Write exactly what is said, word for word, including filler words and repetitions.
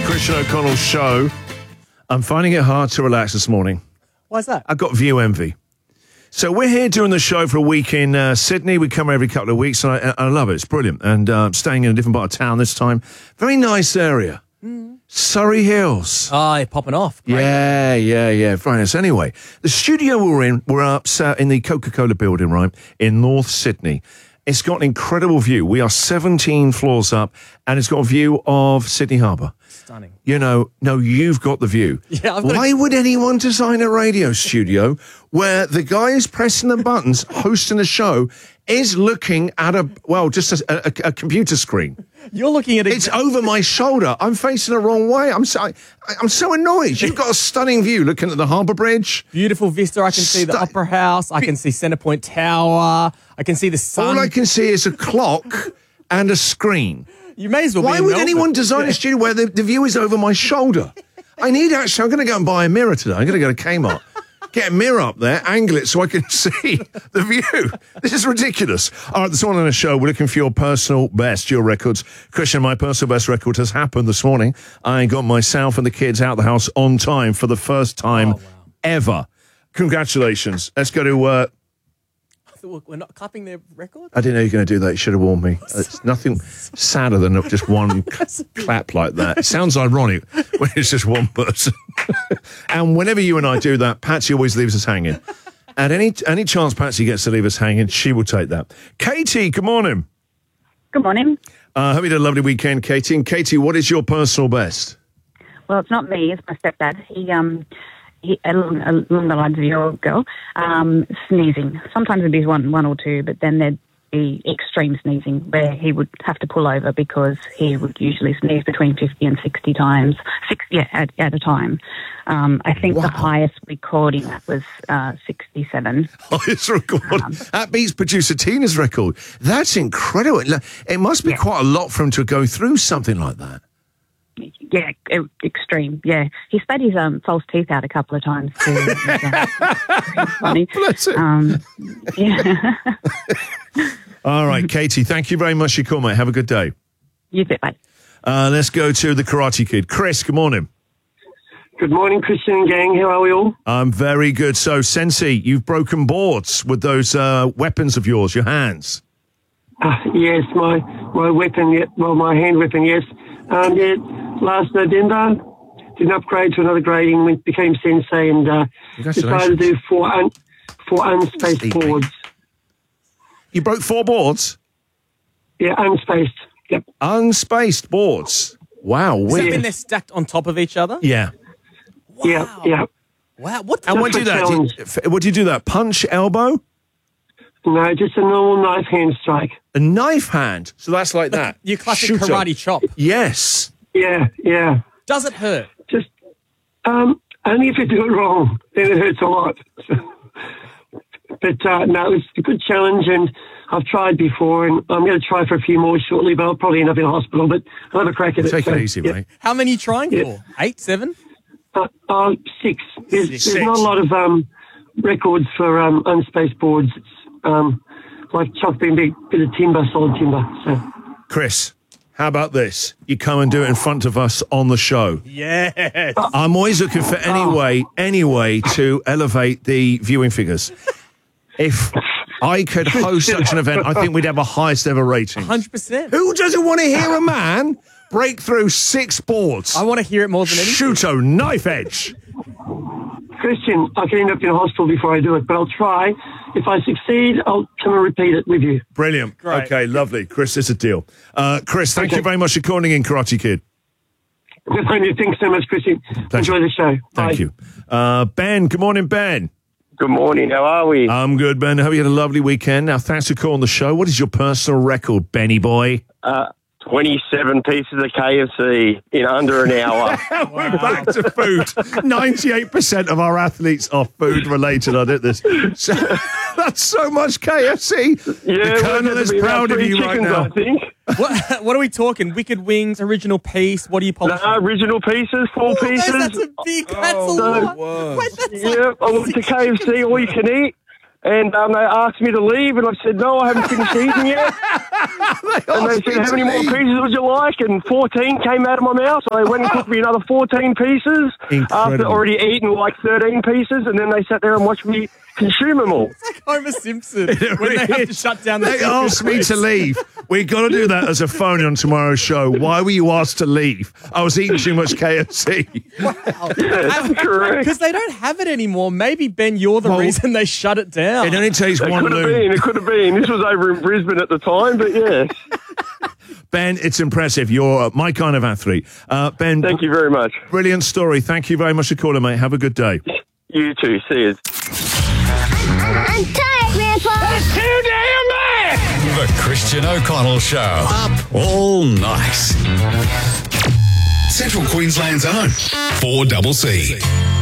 Christian O'Connell's show. I'm finding it hard to relax this morning. Why's that? I've got view envy. So we're here doing the show for a week in uh, Sydney. We come every couple of weeks, and I, I love it. It's brilliant. And uh, I'm staying in a different part of town this time. Very nice area. Mm. Surrey Hills. Oh, you're popping off. Great. Yeah, yeah, yeah. Very nice. Anyway, the studio we're in, we're up uh, in the Coca-Cola building, right, in North Sydney. It's got an incredible view. We are seventeen floors up, and it's got a view of Sydney Harbour. Stunning. You know, no, you've got the view. Yeah, I've got Why a- would anyone design a radio studio where the guy who's pressing the buttons, hosting the show, is looking at a, well, just a, a, a computer screen? You're looking at it. It's over my shoulder. I'm facing the wrong way. I'm so, I, I'm so annoyed. You've got a stunning view looking at the Harbour Bridge. Beautiful vista. I can see the Stu- Opera House. I can see Centrepoint Tower. I can see the sun. All I can see is a clock and a screen. You may as well Why be in would Melbourne. anyone design a studio where the, the view is over my shoulder? I need actually, I'm going to go and buy a mirror today. I'm going to go to Kmart. Get a mirror up there, angle it so I can see the view. This is ridiculous. All right, this morning on the show, we're looking for your personal best, your records. Christian, my personal best record has happened this morning. I got myself and the kids out of the house on time for the first time Oh, wow. ever. Congratulations. Let's go to... Uh, We're not clapping their record? I didn't know you were going to do that. You should have warned me. It's nothing sadder than just one clap like that. It sounds ironic when it's just one person. And whenever you and I do that, Patsy always leaves us hanging. And any any chance Patsy gets to leave us hanging, she will take that. Katie, good morning. Good morning. I uh, hope you had a lovely weekend, Katie. And Katie, what is your personal best? Well, it's not me. It's my stepdad. He, um, he along, along the lines of your girl, um, sneezing. Sometimes it'd be one, one or two, but then there'd be extreme sneezing where he would have to pull over because he would usually sneeze between fifty and sixty times, six, yeah, at, at a time. Um, I think Wow. the highest recording that was uh, sixty-seven. Highest record. Um, that beats producer Tina's record. That's incredible. It must be Yeah. quite a lot for him to go through something like that. Yeah, e- extreme. Yeah, he spat his um, false teeth out a couple of times too. It was, uh, pretty funny. Bless him. Um, yeah. All right, Katie, thank you very much for your call, mate. Have a good day. You bet, mate. Uh, let's go to the Karate Kid. Chris, good morning. Good morning, Christian and gang. How are we all? I'm very good. So, Sensei, you've broken boards with those uh, weapons of yours, your hands. Uh, yes, my my weapon, yeah, well, my hand weapon, yes. Um, yeah, last November, did an upgrade to another grading, went, became sensei, and uh, decided to do four, un, four unspaced Sleepy. boards. You broke four boards? Yeah, unspaced. Yep. Unspaced boards. Wow. Has that Weird. been they're stacked on top of each other? Yeah. Wow. Yeah, yeah. Wow. What? And Just what do you do a that? Do you, f- what do you do that? Punch, elbow? No, just a normal knife hand strike. A knife hand. So that's like that. Your classic Shooter. karate chop. Yes. Yeah, yeah. Does it hurt? Just um, only if you do it wrong, then it hurts a lot. But uh, no, it's a good challenge, and I've tried before, and I'm going to try for a few more shortly, but I'll probably end up in a hospital. But I'll have a crack at it. Take so, it easy, yeah. mate. How many are you trying Yeah. for? Eight, seven? Uh, uh, six. There's, Six. there's not a lot of um, records for um, unspaced boards. It's um, like chopping a big bit of timber, solid timber. So Chris, how about this? You come and do it in front of us on the show. Yes. I'm always looking for any way, any way to elevate the viewing figures. If I could host such an event, I think we'd have a highest ever rating. one hundred percent. Who doesn't want to hear a man break through six boards? I want to hear it more than anything. Shooto, knife edge. Christian, I could end up in a hospital before I do it, but I'll try. If I succeed, I'll come and repeat it with you. Brilliant. Great. Okay, lovely. Chris, it's a deal. Uh, Chris, thank Okay. you very much for calling in, Karate Kid. Thanks so much, Christian. Enjoy the show. Thank Bye. you. Uh, Ben, good morning, Ben. Good morning. How are we? I'm good, Ben. I hope you had a lovely weekend. Now, thanks for calling the show. What is your personal record, Benny boy? Uh, twenty-seven pieces of K F C in under an hour. We're back to food. ninety-eight percent of our athletes are food related. I did this. So, that's so much K F C. Yeah, the Colonel is proud of you right now. I think. What, what are we talking? Wicked wings, original piece? What are you polishing? No, original pieces, four Oh, pieces. that's a big, that's a Oh, lot. whoa. Wait, that's Yeah, I went to K F C, all you can eat. And um, they asked me to leave, and I said, no, I haven't finished eating yet. they and they said, how many more pieces would you like? And fourteen came out of my mouth. So they went and cooked me another fourteen pieces Incredible. after already eating like thirteen pieces. And then they sat there and watched me consume them all. It's like Homer Simpson when they have to shut down the They asked me to leave. We got to do that as a phone on tomorrow's show. Why were you asked to leave? I was eating too much K F C. Wow. Yes, correct. Because they don't have it anymore. Maybe, Ben, you're the Well, reason they shut it down. It only takes It one could have loon. been. It could have been. This was over in Brisbane at the time, but yes. Ben, it's impressive. You're my kind of athlete. Uh, Ben, Thank you very much. brilliant story. Thank you very much for calling, mate. Have a good day. You too. See you. I'm tired, Grandpa. That's too damn bad! The Christian O'Connell Show. Up all night. Central Queensland's own four C C.